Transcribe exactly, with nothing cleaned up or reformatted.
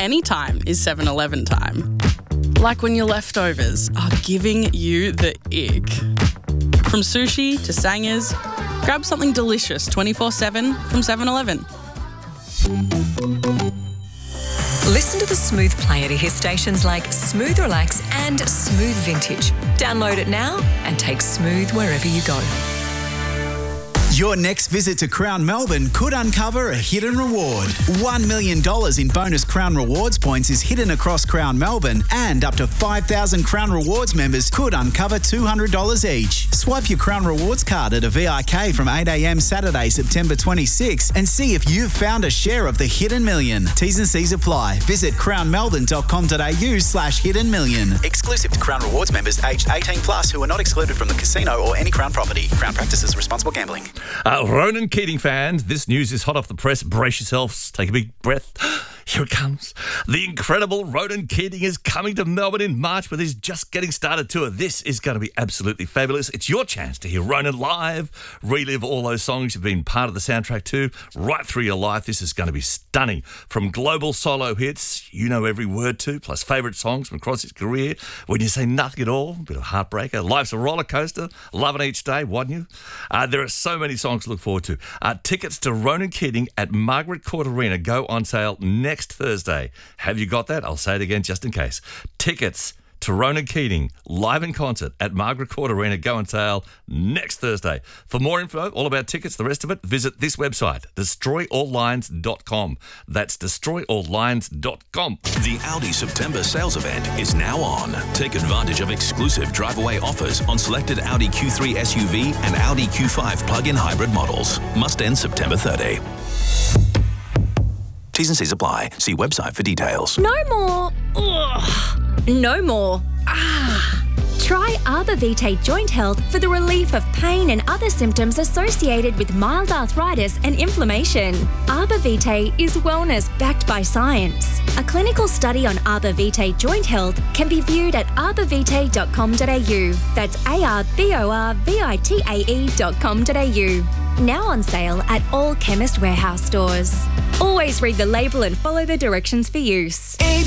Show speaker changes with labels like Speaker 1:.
Speaker 1: Anytime is seven eleven time. Like when your leftovers are giving you the ick. From sushi to sangers, grab something delicious twenty-four seven from seven eleven.
Speaker 2: Listen to the Smooth Player to hear stations like Smooth Relax and Smooth Vintage. Download it now and take Smooth wherever you go.
Speaker 3: Your next visit to Crown Melbourne could uncover a hidden reward. one million dollars in bonus Crown Rewards points is hidden across Crown Melbourne, and up to five thousand Crown Rewards members could uncover two hundred dollars each. Swipe your Crown Rewards card at a V I K from eight a m Saturday, September twenty-sixth and see if you've found a share of the hidden million. T's and C's apply. Visit crownmelbourne.com.au slash hidden million. Exclusive to Crown Rewards members aged eighteen plus who are not excluded from the casino or any Crown property. Crown practices responsible gambling.
Speaker 4: Uh, Ronan Keating fans, this news is hot off the press. Brace yourselves. Take a big breath. Here it comes. The incredible Ronan Keating is coming to Melbourne in March with his Just Getting Started tour. This is going to be absolutely fabulous. It's your chance to hear Ronan live, relive all those songs you've been part of the soundtrack to right through your life. This is going to be stunning. From global solo hits you know every word to, plus favourite songs from across his career. When you say nothing at all, a bit of a heartbreaker. Life's a roller coaster. Loving each day, wasn't you? Uh, there are so many songs to look forward to. Uh, tickets to Ronan Keating at Margaret Court Arena go on sale next Next Thursday. Have you got that? I'll say it again just in case. Tickets to Ronan Keating live in concert at Margaret Court Arena go on sale next Thursday. For more info, all about tickets, the rest of it, visit this website, destroy all lines dot com. That's destroy all lines dot com.
Speaker 5: The Audi September sales event is now on. Take advantage of exclusive drive-away offers on selected Audi Q three S U V and Audi Q five plug-in hybrid models. Must end September thirtieth. T's and C's apply. See website for details.
Speaker 6: No more. Ugh. No more. Ah. Try Arbor Vitae Joint Health for the relief of pain and other symptoms associated with mild arthritis and inflammation. Arbor Vitae is wellness backed by science. A clinical study on Arbor Vitae Joint Health can be viewed at arbor vitae dot com dot a u. That's A R B O R V I T A E dot com dot a u. Now on sale at all Chemist Warehouse stores. Always read the label and follow the directions for use.